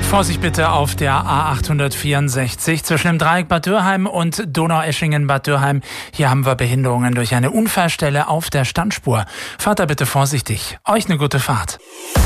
Vorsicht bitte auf der A864 zwischen dem Dreieck Bad Dürheim und Donaueschingen-Bad Dürheim. Hier haben wir Behinderungen durch eine Unfallstelle auf der Standspur. Fahrt da bitte vorsichtig. Euch eine gute Fahrt.